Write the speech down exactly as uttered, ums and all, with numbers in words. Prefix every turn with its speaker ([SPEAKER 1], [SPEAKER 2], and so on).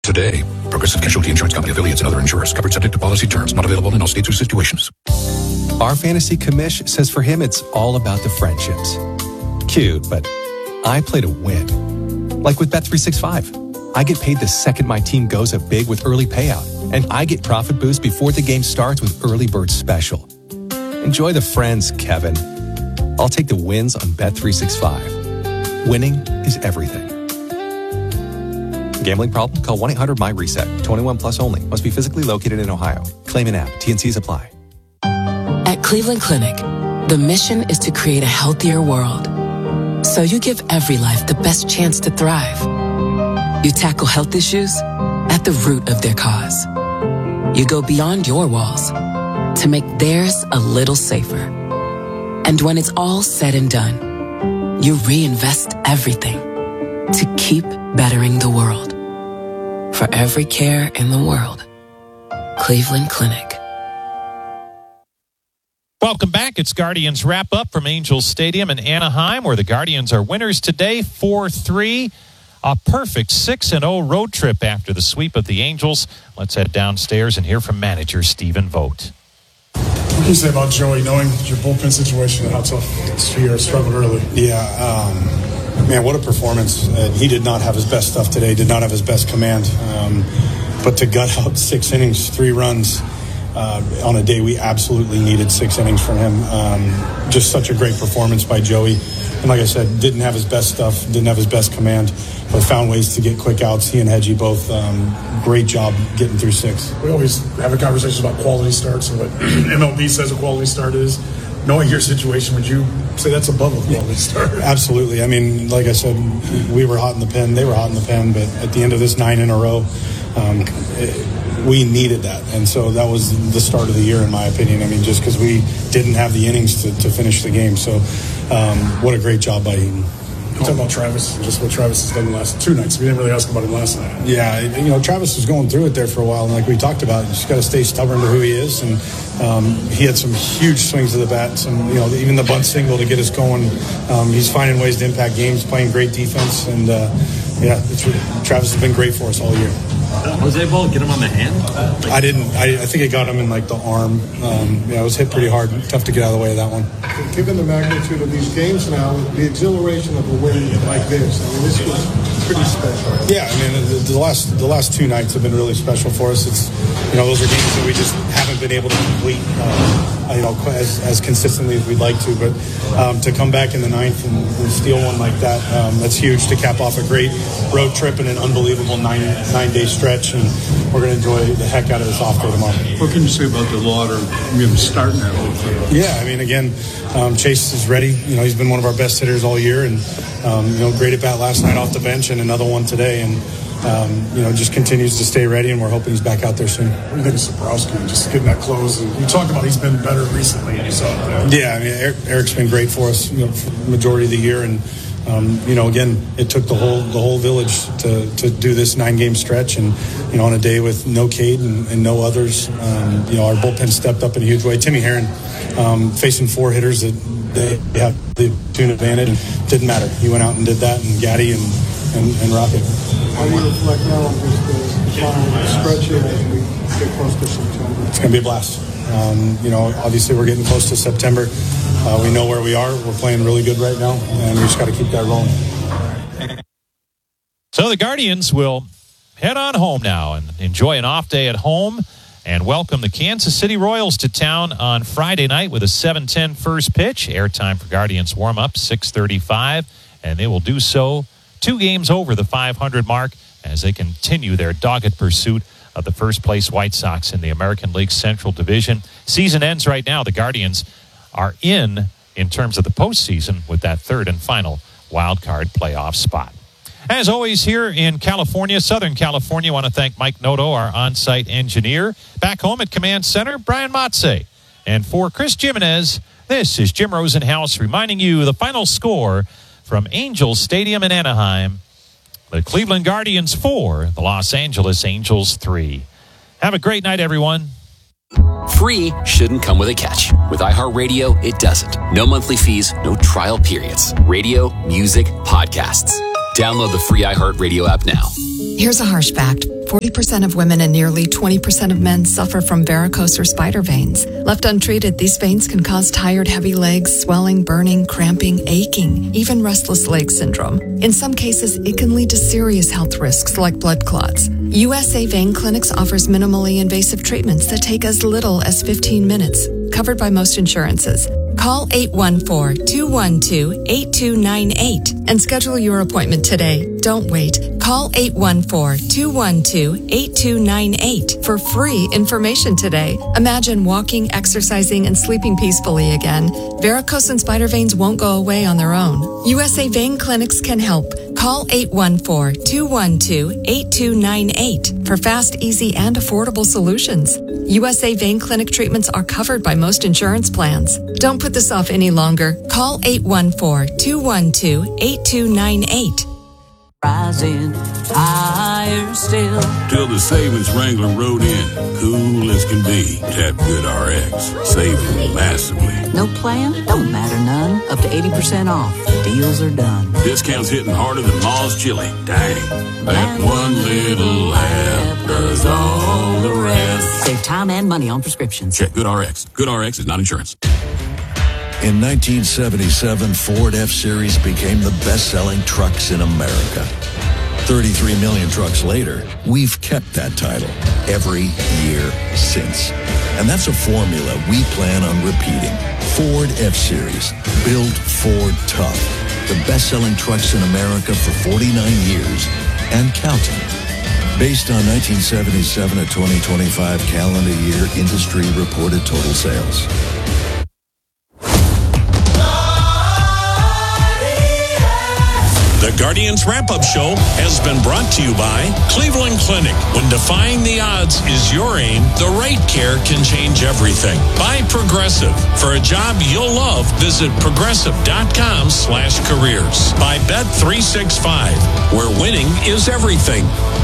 [SPEAKER 1] Today, Progressive Casualty Insurance Company affiliates and other insurers covered subject to policy terms, not available in all states or situations.
[SPEAKER 2] Our fantasy commish says for him it's all about the friendships. Cute, but I play to win. Like with Bet three sixty-five. I get paid the second my team goes up big with early payout, and I get profit boost before the game starts with Early Bird Special. Enjoy the friends, Kevin. I'll take the wins on Bet three sixty-five. Winning is everything. Gambling problem? Call one eight hundred M Y reset. twenty-one plus only. Must be physically located in Ohio. Claim in app. T and Cs apply.
[SPEAKER 3] At Cleveland Clinic, the mission is to create a healthier world. So you give every life the best chance to thrive. You tackle health issues at the root of their cause. You go beyond your walls to make theirs a little safer. And when it's all said and done, you reinvest everything to keep bettering the world. For every care in the world, Cleveland Clinic.
[SPEAKER 4] Welcome back. It's Guardians Wrap-Up from Angels Stadium in Anaheim, where the Guardians are winners today, four three. A perfect six and oh road trip after the sweep of the Angels. Let's head downstairs and hear from manager Stephen Vogt.
[SPEAKER 5] What can you say about Joey, knowing your bullpen situation and how tough it's for you, struggled early?
[SPEAKER 6] Yeah, um... Man, what a performance. Uh, he did not have his best stuff today, did not have his best command. Um, but to gut out six innings, three runs uh, on a day we absolutely needed six innings from him. Um, just such a great performance by Joey. And like I said, didn't have his best stuff, didn't have his best command, but found ways to get quick outs. He and Hedgie both, um, great job getting through six.
[SPEAKER 5] We always have a conversation about quality starts and what M L B says a quality start is. Knowing your situation, would you say that's above a quality start?
[SPEAKER 6] Absolutely. I mean, like I said, we were hot in the pen. They were hot in the pen. But at the end of this nine in a row, um, it, we needed that. And so that was the start of the year, in my opinion. I mean, just because we didn't have the innings to, to finish the game. So um, what a great job by Eaton.
[SPEAKER 5] You talk about Travis, just what Travis has done the last two nights. We didn't really ask about him last night.
[SPEAKER 6] Yeah, you know, Travis was going through it there for a while, and like we talked about, you just got to stay stubborn to who he is. And um, he had some huge swings to the bat, some, you know, even the bunt single to get us going. Um, he's finding ways to impact games, playing great defense, and uh, yeah, it's really, Travis has been great for us all year.
[SPEAKER 7] Jose Ball, get him on the hand?
[SPEAKER 6] I didn't. I, I think it got him in like the arm. Um, yeah, it was hit pretty hard. Tough to get out of the way of that one.
[SPEAKER 8] Given the magnitude of these games now, the exhilaration of a win like this, I mean, this was pretty special.
[SPEAKER 6] Yeah, I mean, the, the last the last two nights have been really special for us. It's, you know, those are games that we just haven't been able to complete, uh, you know, as, as consistently as we'd like to. But um, to come back in the ninth and, and steal one like that, um, that's huge to cap off a great road trip and an unbelievable nine nine day stretch. And we're going to enjoy the heck out of this off day tomorrow.
[SPEAKER 8] What can you say about the Lauder, you know, starting that whole thing?
[SPEAKER 6] Yeah, I mean, again, um, Chase is ready. You know, he's been one of our best hitters all year, and um, you know, great at bat last night off the bench, and another one today, and um, you know, just continues to stay ready, and we're hoping he's back out there soon.
[SPEAKER 5] What do you think of Sabrowski, just getting that close? And you talked about he's been better recently, and you saw it.
[SPEAKER 6] Yeah, I mean, Eric, Eric's been great for us, you know, for the majority of the year, and um, you know, again, it took the whole the whole village to, to do this nine game stretch, and you know, on a day with no Cade and, and no others, um, you know, our bullpen stepped up in a huge way. Timmy Herron um, facing four hitters that they have the tune advantage, and didn't matter. He went out and did that, and Gaddy and and, and Rocket.
[SPEAKER 8] How do you reflect now on just the final stretch here as we get close to September?
[SPEAKER 6] It's going to be a blast. Um, you know, obviously we're getting close to September. Uh, we know where we are. We're playing really good right now, and we just got to keep that rolling.
[SPEAKER 4] So the Guardians will head on home now and enjoy an off day at home and welcome the Kansas City Royals to town on Friday night with a seven ten first pitch. Airtime for Guardians warm-up, six thirty-five, and they will do so two games over the five hundred mark as they continue their dogged pursuit of the first-place White Sox in the American League Central Division. Season ends right now. The Guardians are in, in terms of the postseason, with that third and final wild card playoff spot. As always, here in California, Southern California, I want to thank Mike Noto, our on-site engineer. Back home at Command Center, Brian Motze. And for Chris Jimenez, this is Jim Rosenhaus reminding you the final score from Angels Stadium in Anaheim. The Cleveland Guardians four, the Los Angeles Angels three. Have a great night, everyone.
[SPEAKER 9] Free shouldn't come with a catch. With iHeartRadio, it doesn't. No monthly fees, no trial periods. Radio, music, podcasts. Download the free iHeartRadio app now.
[SPEAKER 10] Here's a harsh fact. forty percent of women and nearly twenty percent of men suffer from varicose or spider veins. Left untreated, these veins can cause tired, heavy legs, swelling, burning, cramping, aching, even restless leg syndrome. In some cases, it can lead to serious health risks like blood clots. U S A Vein Clinics offers minimally invasive treatments that take as little as fifteen minutes, covered by most insurances. Call eight one four, two one two, eight two nine eight and schedule your appointment today. Don't wait. Call eight one four, two one two, eight two nine eight for free information today. Imagine walking, exercising, and sleeping peacefully again. Varicose and spider veins won't go away on their own. U S A Vein Clinics can help. Call eight one four, two one two, eight two nine eight for fast, easy, and affordable solutions. U S A Vein Clinic treatments are covered by most insurance plans. Don't put this off any longer. Call eight one four, two one two, eight two nine eight.
[SPEAKER 11] Rising higher still.
[SPEAKER 12] Till the savings Wrangler rode in, cool as can be. Tap Good R X, saving massively.
[SPEAKER 11] No plan? Don't matter none. Up to eighty percent off. Deals are done.
[SPEAKER 12] Discounts hitting harder than Ma's chili. Dang, that one little laugh does all the rest.
[SPEAKER 11] Save time and money on prescriptions.
[SPEAKER 12] Check Good R X. Good R X is not insurance.
[SPEAKER 13] In nineteen seventy-seven, Ford F-Series became the best-selling trucks in America. thirty-three million trucks later, we've kept that title every year since. And that's a formula we plan on repeating. Ford F-Series, built Ford tough. The best-selling trucks in America for forty-nine years and counting. Based on nineteen seventy-seven to twenty twenty-five calendar year industry reported total sales.
[SPEAKER 14] The Guardians Wrap-Up Show has been brought to you by Cleveland Clinic. When defying the odds is your aim, the right care can change everything. By Progressive. For a job you'll love, visit progressive.com slash careers. By Bet three sixty-five, where winning is everything.